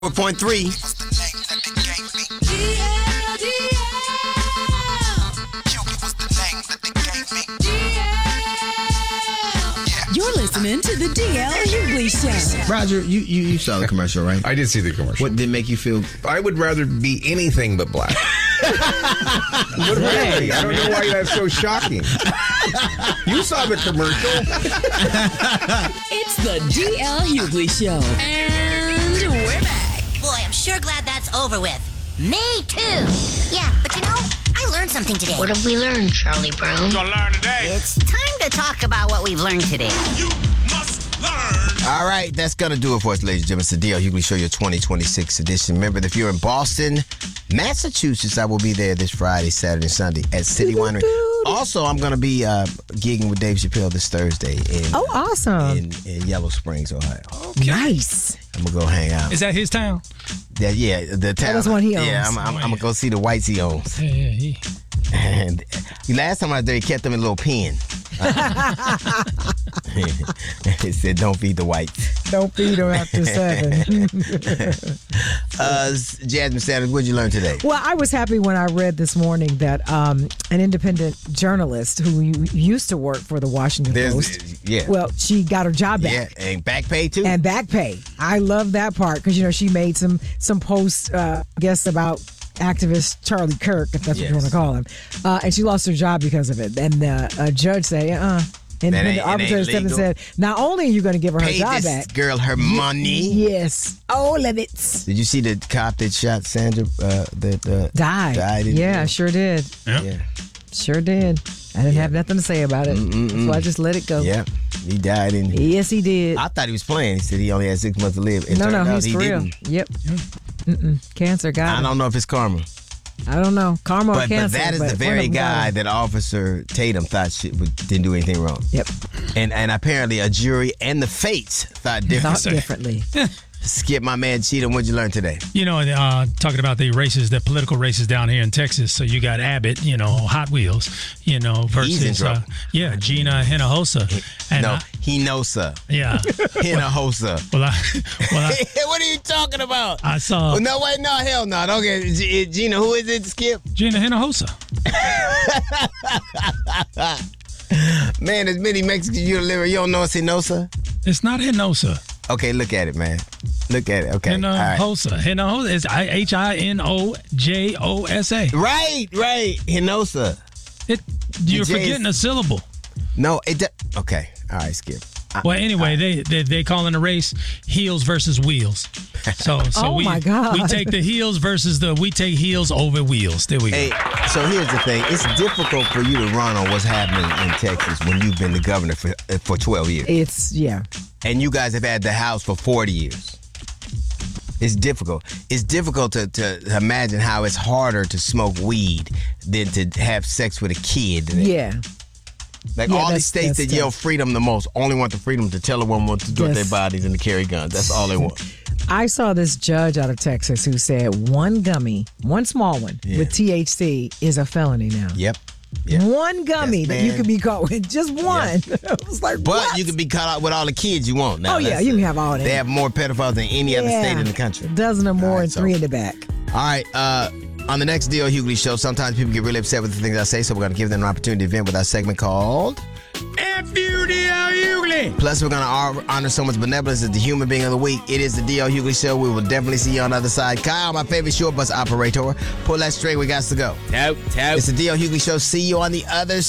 You're listening to the DL Hughley Show. Roger, you saw the commercial, right? I did see the commercial. What did it make you feel? I would rather be anything but black. Really? I don't know why that's so shocking. You saw the commercial. It's the DL Hughley Show. And we're back. Boy, I'm sure glad that's over with. Me too. Yeah, but you know, I learned something today. What have we learned, Charlie Brown? Gonna learn today. It's time to talk about what we've learned today. You must learn. All right, that's going to do it for us, ladies and gentlemen. It's the DL Hughley Show, your 2026 edition. Remember, if you're in Boston, Massachusetts, I will be there this Friday, Saturday, and Sunday at City Winery. Also, I'm going to be gigging with Dave Chappelle this Thursday in Yellow Springs, Ohio. Nice. I'm going to go hang out. Is that his town? The town. That's one he owns. Yeah, I'm going to go see the whites he owns. Yeah. And last time I was there, he kept them in a little pen. He said, don't feed the whites. Don't feed them after 7. Jasmine Sanders, what did you learn today? Well, I was happy when I read this morning that an independent journalist who used to work for the Washington Post, well, she got her job back. Yeah, and back pay too. And back pay. I love that part because, she made some posts, I guess, about activist Charlie Kirk, if that's what you want to call him. And she lost her job because of it. And the judge said, And the arbitrator stepped and said, not only are you going to give her Pay job this back. girl her money. Yes. All of it. Did you see the cop that shot Sandra that died? Yeah, sure did. Yeah. Sure did. I didn't have nothing to say about it. So I just let it go. Yeah. He died. Yes, he did. I thought he was playing. He said he only had 6 months to live. No, he's for real. Didn't. Yep. Cancer got him. I don't know if it's karma. I don't know. Karma or cancer. But that is the very guy that Officer Tatum thought didn't do anything wrong. Yep. And apparently a jury and the fates thought differently. Skip, my man Cheatham, what'd you learn today? Talking about the political races down here in Texas. So you got Abbott, Hot Wheels, versus He's in trouble. Gina Hinojosa. Hinosa. Yeah. Hinojosa. Well, what are you talking about? I saw. Hell no. Don't get Gina. Who is it, Skip? Gina Hinojosa. Man, as many Mexicans you deliver, you don't know it's Hinosa? It's not Hinosa. Okay, look at it, man. Look at it. Okay. Hinojosa. Hinojosa is Hinojosa. Right. Hinosa. You're forgetting a syllable. No, okay. All right, Skip. Well, anyway, they calling the race heels versus wheels. So my God. we take the heels we take heels over wheels. There we go. So here's the thing. It's difficult for you to run on what's happening in Texas when you've been the governor for 12 years. And you guys have had the House for 40 years. It's difficult. It's difficult to imagine how it's harder to smoke weed than to have sex with a kid. Yeah. All these states that yell freedom the most only want the freedom to tell a woman what to do with their bodies and to carry guns. That's all they want. I saw this judge out of Texas who said one gummy, one small one with THC is a felony now. Yep. One gummy that you could be caught with. Just one. I was like, but you can be caught out with all the kids you want now. You can have all that. They have more pedophiles than any other state in the country. A dozen or more and 3 in the back. All right. On the next DL Hughley Show, sometimes people get really upset with the things I say, so we're going to give them an opportunity to vent with our segment called F-U-D-L Hughley. Plus, we're going to honor someone's benevolence as the human being of the week. It is the DL Hughley Show. We will definitely see you on the other side. Kyle, my favorite short bus operator, pull that string. We got to go. Tout. It's the DL Hughley Show. See you on the other side.